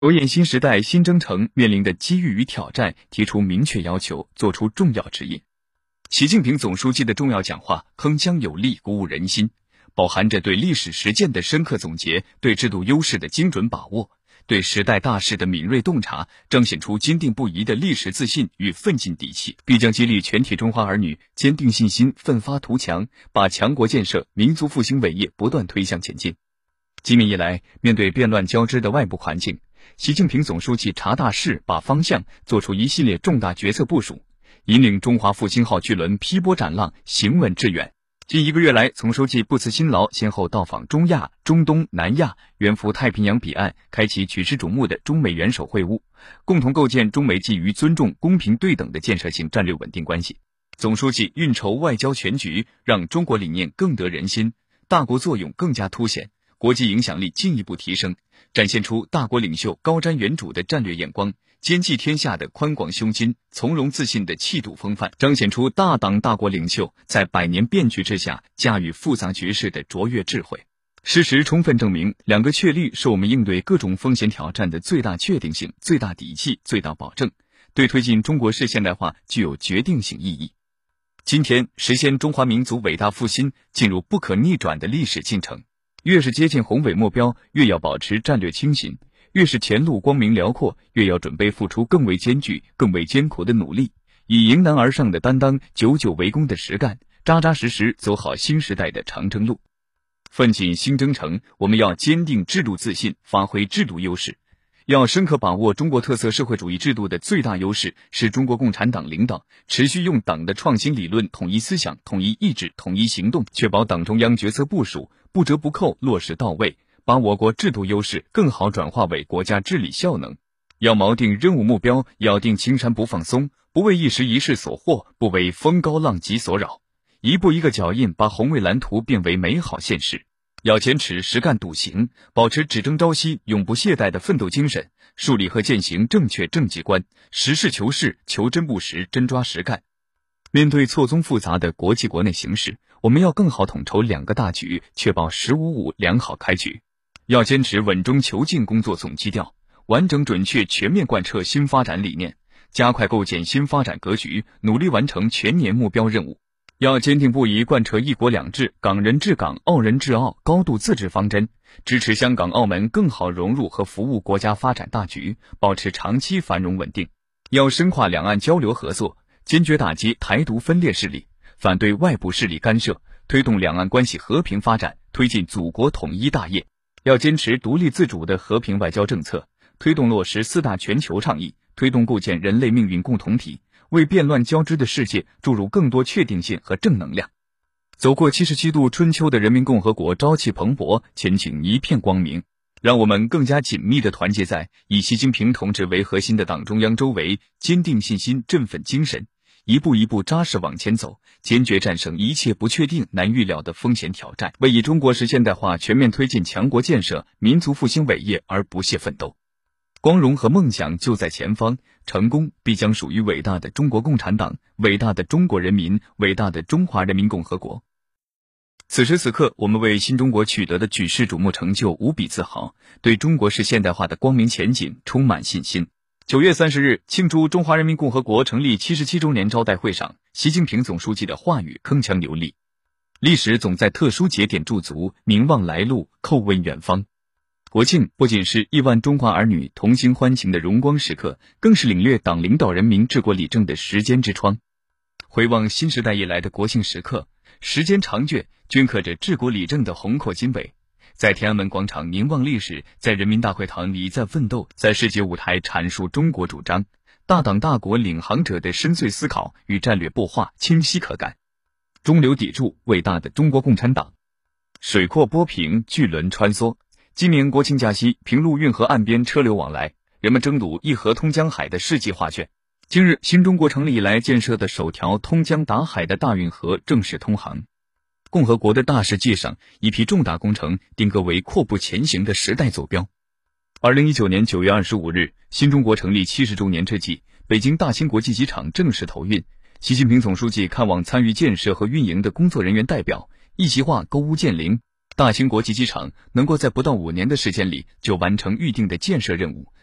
着眼新时代新征程面临的机遇与挑战，提出明确要求，作出重要指引。习近平总书记的重要讲话铿锵有力，鼓舞人心，饱含着对历史实践的深刻总结，对制度优势的精准把握，对时代大势的敏锐洞察，彰显出坚定不移的历史自信与奋进底气，必将激励全体中华儿女坚定信心，奋发图强，把强国建设、民族复兴伟业不断推向前进。今明以来，面对变乱交织的外部环境，习近平总书记查大势、把方向，做出一系列重大决策部署，引领中华复兴号巨轮劈波斩浪，行稳致远。近1个月来，总书记不辞辛劳，先后到访中亚、中东、南亚，远赴太平洋彼岸，开启举世瞩目的中美元首会晤，共同构建中美基于尊重、公平对等的建设性战略稳定关系。总书记运筹外交全局，让中国理念更得人心，大国作用更加凸显，国际影响力进一步提升，展现出大国领袖高瞻远瞩的战略眼光，兼济天下的宽广胸襟，从容自信的气度风范，彰显出大党大国领袖在百年变局之下驾驭复杂局势的卓越智慧。事实充分证明，2个确立是我们应对各种风险挑战的最大确定性、最大底气、最大保证，对推进中国式现代化具有决定性意义。今天，实现中华民族伟大复兴进入不可逆转的历史进程，越是接近宏伟目标，越要保持战略清醒，越是前路光明辽阔，越要准备付出更为艰巨、更为艰苦的努力，以迎难而上的担当、久久为功的实干，扎扎实实走好新时代的长征路。奋进新征程，我们要坚定制度自信，发挥制度优势，要深刻把握中国特色社会主义制度的最大优势是中国共产党领导，持续用党的创新理论统一思想、统一意志、统一行动，确保党中央决策部署不折不扣落实到位，把我国制度优势更好转化为国家治理效能。要锚定任务目标，咬定青山不放松，不为一时一事所惑，不为风高浪急所扰，一步一个脚印，把宏伟蓝图变为美好现实。要坚持实干笃行，保持只争朝夕、永不懈怠的奋斗精神，树立和践行正确政绩观，实事求是、求真不实、真抓实干。面对错综复杂的国际国内形势，我们要更好统筹2个大局，确保1055良好开局。要坚持稳中求进工作总基调，完整准确全面贯彻新发展理念，加快构建新发展格局，努力完成全年目标任务。要坚定不移贯彻一国两制、港人治港、澳人治澳高度自治方针，支持香港、澳门更好融入和服务国家发展大局，保持长期繁荣稳定。要深化两岸交流合作，坚决打击台独分裂势力，反对外部势力干涉，推动两岸关系和平发展，推进祖国统一大业。要坚持独立自主的和平外交政策，推动落实4大全球倡议，推动构建人类命运共同体，为变乱交织的世界注入更多确定性和正能量。走过77度春秋的人民共和国朝气蓬勃，前景一片光明。让我们更加紧密地团结在以习近平同志为核心的党中央周围，坚定信心，振奋精神，一步一步扎实往前走，坚决战胜一切不确定、难预料的风险挑战，为以中国式现代化全面推进强国建设、民族复兴伟业而不懈奋斗。光荣和梦想就在前方，成功必将属于伟大的中国共产党、伟大的中国人民、伟大的中华人民共和国。此时此刻，我们为新中国取得的举世瞩目成就无比自豪，对中国式现代化的光明前景充满信心。9月30日，庆祝中华人民共和国成立77周年招待会上，习近平总书记的话语铿锵有力。历史总在特殊节点驻足，明望来路，叩问远方。国庆不仅是亿万中华儿女同心欢庆的荣光时刻，更是领略党领导人民治国理政的时间之窗。回望新时代以来的国庆时刻，时间长卷镌刻着治国理政的宏阔经纬，在天安门广场凝望历史，在人民大会堂礼赞奋斗，在世界舞台阐述中国主张，大党大国领航者的深邃思考与战略擘画清晰可感。中流砥柱，伟大的中国共产党。水阔波平，巨轮穿梭。今年国庆假期，平陆运河岸边车流往来，人们争睹一河通江海的世纪画卷。今日，新中国成立以来建设的首条通江达海的大运河正式通航。共和国的大事记上，一批重大工程定格为阔步前行的时代坐标。2019年9月25日，新中国成立70周年之际，北京大兴国际机场正式投运。习近平总书记看望参与建设和运营的工作人员代表，一席话勾屋建瓴。大兴国际机场能够在不到5年的时间里就完成预定的建设任务，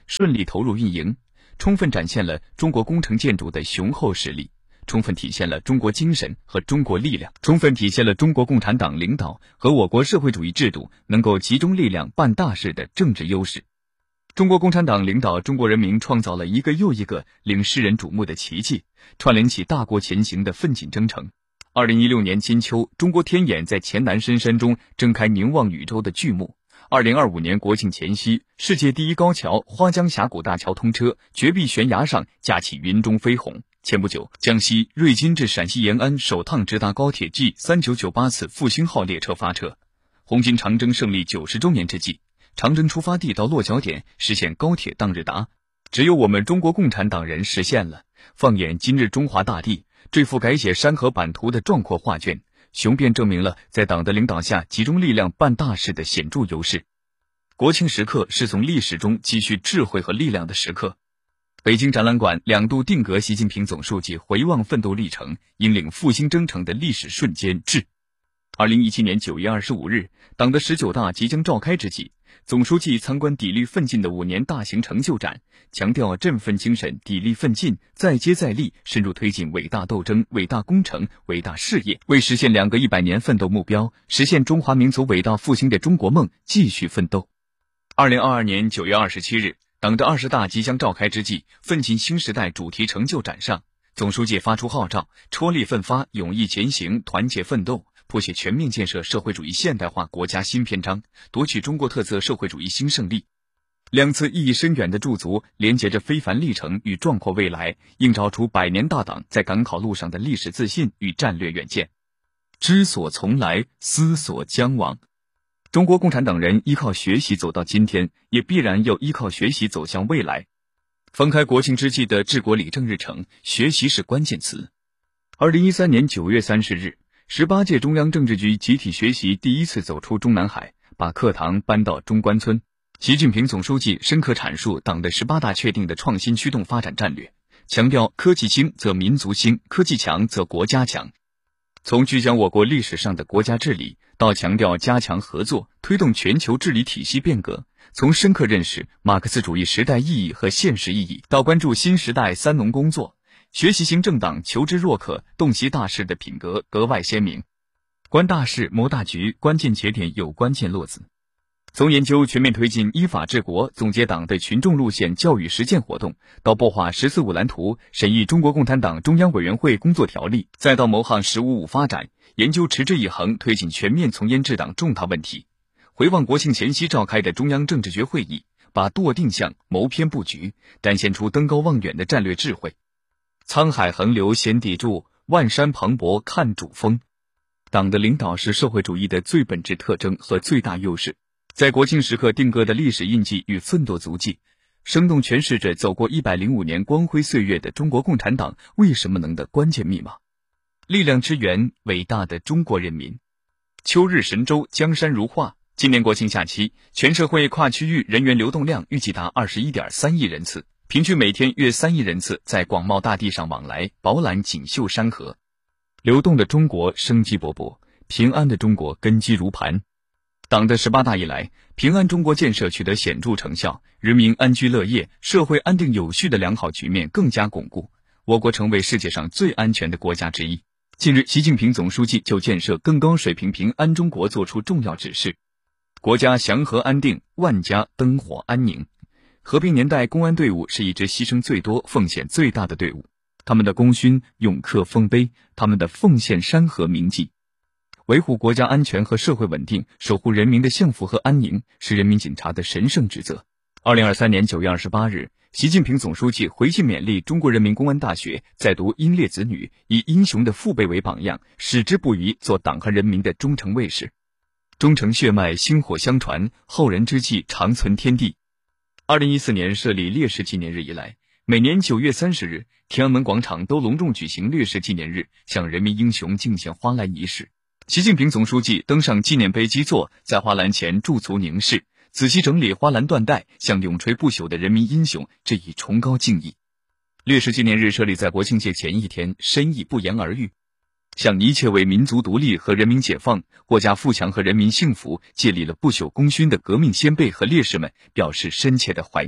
顺利投入运营，充分展现了中国工程建筑的雄厚实力，充分体现了中国精神和中国力量，充分体现了中国共产党领导和我国社会主义制度能够集中力量办大事的政治优势。中国共产党领导中国人民创造了一个又一个令世人瞩目的奇迹，串联起大国前行的奋进征程。2016年金秋，中国天眼在黔南深山中睁开凝望宇宙的巨幕。2025年国庆前夕，世界第一高桥花江峡谷大桥通车，绝壁悬崖上架起云中飞鸿。前不久，江西瑞金至陕西延安首趟直达高铁 G3998次复兴号列车发车。红军长征胜利90周年之际，长征出发地到落脚点实现高铁当日达，只有我们中国共产党人实现了。放眼今日中华大地，这幅改写山河版图的壮阔画卷，雄辩证明了在党的领导下集中力量办大事的显著优势。国庆时刻是从历史中积蓄智慧和力量的时刻。北京展览馆2度定格习近平总书记回望奋斗历程，引领复兴征程的历史瞬间至。2017年9月25日，党的19大即将召开之际，总书记参观砥砺奋进的5年大型成就展，强调振奋精神，砥砺奋进，再接再厉，深入推进伟大斗争、伟大工程、伟大事业，为实现2个100年奋斗目标，实现中华民族伟大复兴的中国梦继续奋斗。2022年9月27日，党的20大即将召开之际，奋进新时代主题成就展上，总书记发出号召，踔厉奋发，勇毅前行，团结奋斗，谱写全面建设社会主义现代化国家新篇章，夺取中国特色社会主义新胜利。2次意义深远的驻足，连接着非凡历程与壮阔未来，映照出100年大党在赶考路上的历史自信与战略远见。知所从来，思所将往。中国共产党人依靠学习走到今天，也必然要依靠学习走向未来。翻开国庆之际的治国理政日程，学习是关键词。2013年9月30日，18届中央政治局集体学习第一次走出中南海，把课堂搬到中关村。习近平总书记深刻阐述党的18大确定的创新驱动发展战略，强调科技兴则民族兴，科技强则国家强。从聚焦我国历史上的国家治理，到强调加强合作，推动全球治理体系变革；从深刻认识马克思主义时代意义和现实意义，到关注新时代三农工作，学习型政党求知若渴、洞悉大事的品格格外鲜明。观大事、谋大局，关键节点有关键落子。从研究全面推进依法治国，总结党的群众路线教育实践活动，到擘画“十四五”蓝图，审议中国共产党中央委员会工作条例，再到谋划“十五五”发展，研究持之以恒推进全面从严治党重大问题。回望国庆前夕召开的中央政治局会议，把舵定向，谋篇布局，展现出登高望远的战略智慧。沧海横流显砥柱，万山磅礴看主峰。党的领导是社会主义的最本质特征和最大优势。在国庆时刻定格的历史印记与奋斗足迹，生动诠释着走过105年光辉岁月的中国共产党为什么能的关键密码。力量之源，伟大的中国人民。秋日神州，江山如画。今年国庆假期，全社会跨区域人员流动量预计达21.3亿人次，平均每天约3亿人次在广袤大地上往来，饱览锦绣山河。流动的中国生机勃勃，平安的中国根基如磐。党的18大以来，平安中国建设取得显著成效，人民安居乐业、社会安定有序的良好局面更加巩固，我国成为世界上最安全的国家之一。近日，习近平总书记就建设更高水平平安中国作出重要指示。国家祥和安定，万家灯火安宁。和平年代公安队伍是一支牺牲最多、奉献最大的队伍，他们的功勋永刻丰碑，他们的奉献山河铭记。维护国家安全和社会稳定，守护人民的幸福和安宁，是人民警察的神圣职责。2023年9月28日，习近平总书记回信勉励中国人民公安大学在读英烈子女，以英雄的父辈为榜样，矢志不渝做党和人民的忠诚卫士。忠诚血脉薪火相传，后人之际长存天地。2014年设立烈士纪念日以来，每年9月30日，天安门广场都隆重举行烈士纪念日，向人民英雄敬献花篮仪式。习近平总书记登上纪念碑基座，在花篮前驻足凝视，仔细整理花篮缎带，向永垂不朽的人民英雄致以崇高敬意。烈士纪念日设立在国庆节前一天，深意不言而喻，向一切为民族独立和人民解放、国家富强和人民幸福建立了不朽功勋的革命先辈和烈士们表示深切的怀念。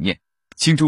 庆祝